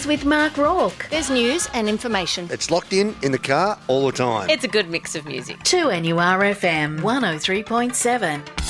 Mornings with Mark Rourke. There's news and information. It's locked in the car all the time. It's a good mix of music. 2NURFM 103.7.